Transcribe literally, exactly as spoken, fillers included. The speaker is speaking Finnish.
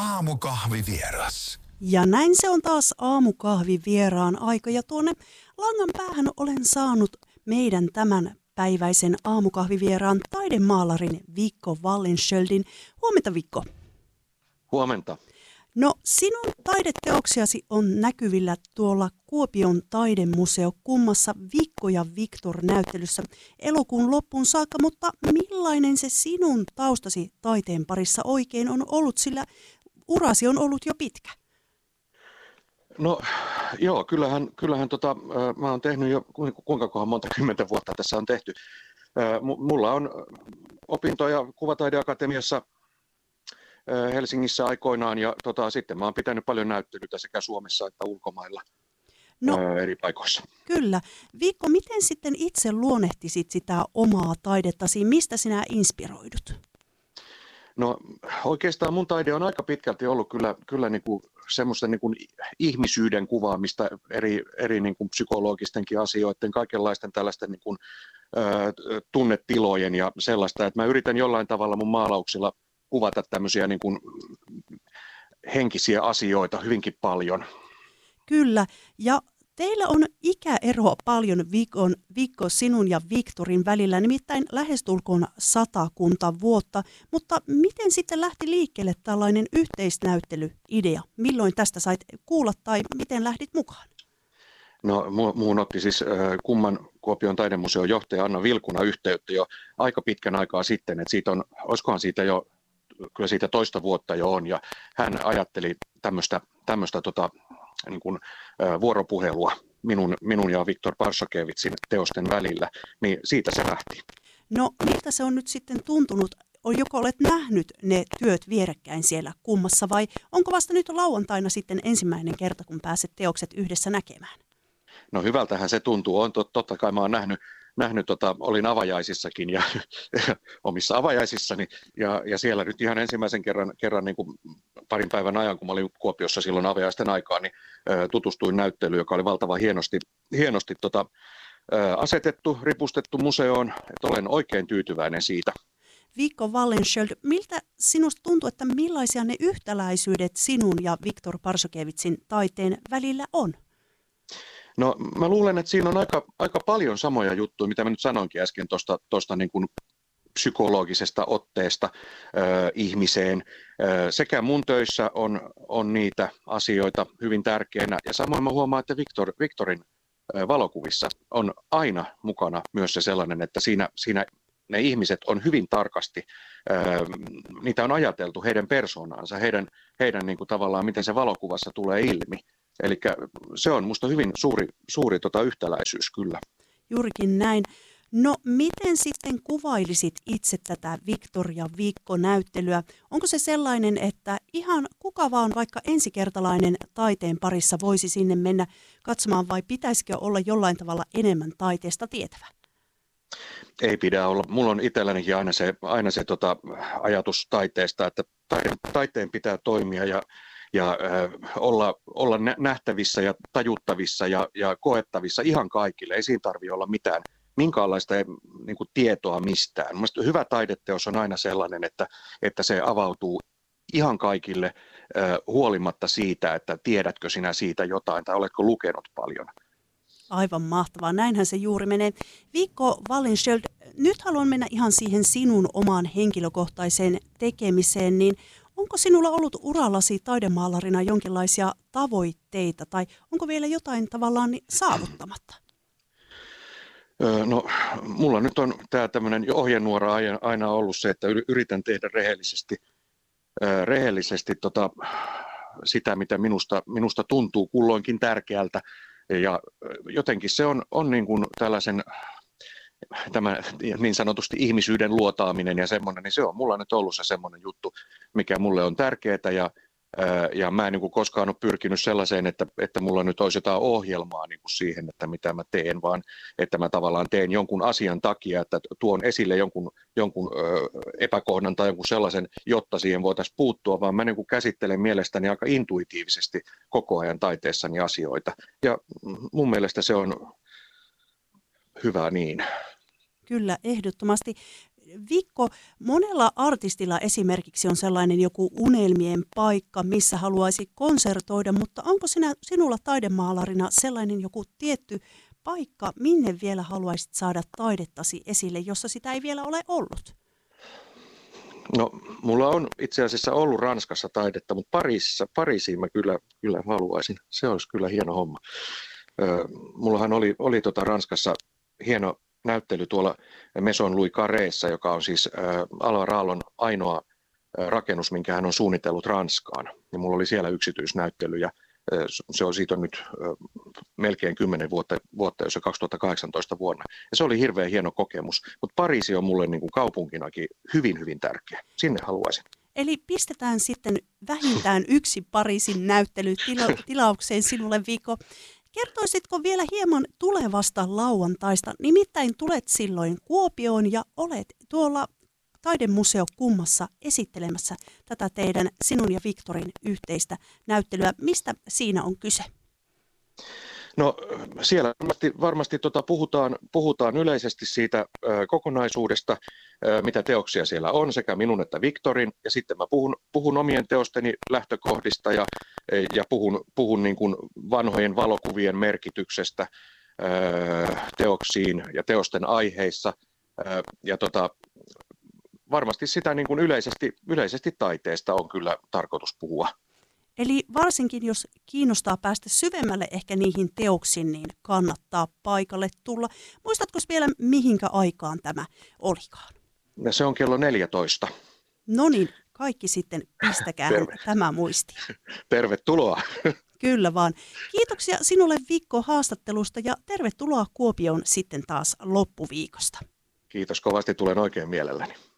Aamukahvivieras. Ja näin se on taas aamukahvivieraan aika ja tuonne langan päähän olen saanut meidän tämän päiväisen aamukahvivieraan taidemaalarin Vikko Wallenskjöldin. Huomenta Vikko. Huomenta. No sinun taideteoksiasi on näkyvillä tuolla Kuopion taidemuseo kummassa Vikko ja Viktor-näyttelyssä elokuun loppuun saakka, mutta millainen se sinun taustasi taiteen parissa oikein on ollut, sillä urasi on ollut jo pitkä? No joo, kyllähän, kyllähän tota, mä oon tehnyt jo kuinka kohan monta kymmentä vuotta tässä on tehty. Mulla on opintoja Kuvataideakatemiassa Helsingissä aikoinaan ja tota, sitten mä oon pitänyt paljon näyttelyitä sekä Suomessa että ulkomailla no, ää, eri paikoissa. Kyllä. Vikko, miten sitten itse luonnehtisit sitä omaa taidettasi? Mistä sinä inspiroidut? No oikeastaan mun taide on aika pitkälti ollut kyllä, kyllä niin kuin semmoista niin kuin ihmisyyden kuvaamista eri, eri niin kuin psykologistenkin asioiden, kaikenlaisten tällaisten niin kuin, ää, tunnetilojen ja sellaista, että mä yritän jollain tavalla mun maalauksilla kuvata tämmöisiä niin kuin henkisiä asioita hyvinkin paljon. Kyllä, ja teillä on ikäero paljon Vikon, Vikko sinun ja Viktorin välillä, nimittäin lähestulkoon satakunta vuotta, mutta miten sitten lähti liikkeelle tällainen yhteisnäyttelyidea? Milloin tästä sait kuulla tai miten lähdit mukaan? No muun otti siis Kumman Kuopion taidemuseon johtaja Anna Vilkuna yhteyttä jo aika pitkän aikaa sitten, että siitä on, olisikohan siitä jo kyllä siitä toista vuotta jo on, ja hän ajatteli tämmöistä, tämmöistä tota, niin kuin, ä, vuoropuhelua minun, minun ja Viktor Parsakevitsin teosten välillä, niin siitä se lähti. No miltä se on nyt sitten tuntunut? Joko olet nähnyt ne työt vierekkäin siellä kummassa, vai onko vasta nyt lauantaina sitten ensimmäinen kerta, kun pääset teokset yhdessä näkemään? No hyvältähän se tuntuu. On tot, totta kai mä oon nähnyt, nähnyt tota, olin avajaisissakin ja omissa avajaisissani ja, ja siellä nyt ihan ensimmäisen kerran, kerran niin kuin parin päivän ajan, kun mä olin Kuopiossa silloin avajaisten aikaan, niin ä, tutustuin näyttelyyn, joka oli valtavan hienosti, hienosti tota, ä, asetettu, ripustettu museoon, että olen oikein tyytyväinen siitä. Vikko Wallenskjöld, miltä sinusta tuntuu, että millaisia ne yhtäläisyydet sinun ja Viktor Parsakevitsin taiteen välillä on? No mä luulen, että siinä on aika, aika paljon samoja juttuja, mitä mä nyt sanoinkin äsken tuosta, tuosta niin kuin psykologisesta otteesta ö, ihmiseen. Ö, sekä mun töissä on, on niitä asioita hyvin tärkeänä ja samoin mä huomaan, että Viktor, Viktorin ö, valokuvissa on aina mukana myös se sellainen, että siinä, siinä ne ihmiset on hyvin tarkasti, ö, niitä on ajateltu, heidän persoonaansa, heidän, heidän niin kuin tavallaan miten se valokuvassa tulee ilmi. Eli se on musta hyvin suuri, suuri tota yhtäläisyys kyllä. Juurikin näin. No miten sitten kuvailisit itse tätä Viktor ja Vikko-näyttelyä? Onko se sellainen, että ihan kuka vaan vaikka ensikertalainen taiteen parissa voisi sinne mennä katsomaan vai pitäisikö olla jollain tavalla enemmän taiteesta tietävä? Ei pidä olla. Mulla on itsellänikin aina se, aina se tota, ajatus taiteesta, että taiteen pitää toimia ja ja äh, olla, olla nähtävissä ja tajuttavissa ja, ja koettavissa ihan kaikille. Ei siinä tarvitse olla mitään, minkäänlaista niin kuin tietoa mistään. Mielestäni hyvä taideteos on aina sellainen, että, että se avautuu ihan kaikille äh, huolimatta siitä, että tiedätkö sinä siitä jotain tai oletko lukenut paljon. Aivan mahtavaa. Näinhän se juuri menee. Vikko Wallenskjöld, nyt haluan mennä ihan siihen sinun omaan henkilökohtaiseen tekemiseen, niin onko sinulla ollut urallasi taidemaalarina jonkinlaisia tavoitteita tai onko vielä jotain tavallaan saavuttamatta? No, mulla nyt on tämä tämmöinen ohjenuora aina ollut se, että yritän tehdä rehellisesti, rehellisesti tota, sitä, mitä minusta, minusta tuntuu kulloinkin tärkeältä. Ja jotenkin se on, on niin kuin tällaisen tämä niin sanotusti ihmisyyden luotaaminen ja semmoinen, niin se on mulla nyt ollut se semmoinen juttu, mikä mulle on tärkeää ja, ja mä en niin kuin koskaan ole pyrkinyt sellaiseen, että, että mulla nyt olisi jotain ohjelmaa niin kuin siihen, että mitä mä teen, vaan että mä tavallaan teen jonkun asian takia, että tuon esille jonkun, jonkun ö, epäkohdan tai jonkun sellaisen, jotta siihen voitaisiin puuttua, vaan mä niin kuin käsittelen mielestäni aika intuitiivisesti koko ajan taiteessani asioita ja mun mielestä se on hyvä niin. Kyllä, ehdottomasti. Vikko, monella artistilla esimerkiksi on sellainen joku unelmien paikka, missä haluaisi konsertoida, mutta onko sinä, sinulla taidemaalarina sellainen joku tietty paikka, minne vielä haluaisit saada taidettasi esille, jossa sitä ei vielä ole ollut? No, mulla on itse asiassa ollut Ranskassa taidetta, mutta Pariisissa, Pariisiin mä kyllä, kyllä haluaisin. Se olisi kyllä hieno homma. Ö, mullahan oli, oli tota Ranskassa hieno näyttely tuolla Maison Louis Carréssa, joka on siis äh, Alvar Aallon ainoa äh, rakennus, minkä hän on suunnitellut Ranskaan. Ja mulla oli siellä yksityisnäyttely ja äh, se on siitä on nyt äh, melkein kymmenen vuotta, vuotta jos se kaksituhattakahdeksantoista vuonna. Ja se oli hirveän hieno kokemus, mutta Pariisi on mulle niin kuin kaupunkinakin hyvin, hyvin tärkeä. Sinne haluaisin. Eli pistetään sitten vähintään yksi Pariisin näyttely tila- tilaukseen sinulle, Vikko. Kertoisitko vielä hieman tulevasta lauantaista? Nimittäin tulet silloin Kuopioon ja olet tuolla Taidemuseo Kummassa esittelemässä tätä teidän sinun ja Viktorin yhteistä näyttelyä. Mistä siinä on kyse? No siellä varmasti, varmasti tota, puhutaan, puhutaan yleisesti siitä ö, kokonaisuudesta, ö, mitä teoksia siellä on, sekä minun että Viktorin. Ja sitten mä puhun, puhun omien teosteni lähtökohdista ja, ja puhun, puhun niin kuin vanhojen valokuvien merkityksestä ö, teoksiin ja teosten aiheissa. Ö, ja tota, varmasti sitä niin kuin yleisesti, yleisesti taiteesta on kyllä tarkoitus puhua. Eli varsinkin jos kiinnostaa päästä syvemmälle ehkä niihin teoksiin, niin kannattaa paikalle tulla. Muistatko vielä mihinkä aikaan tämä olikaan? Ja se on kello neljätoista. No niin, kaikki sitten pistäkää tämä muistiin. Tervetuloa. Kyllä vaan. Kiitoksia sinulle Vikko haastattelusta ja tervetuloa Kuopioon sitten taas loppuviikosta. Kiitos kovasti, tulen oikein mielelläni.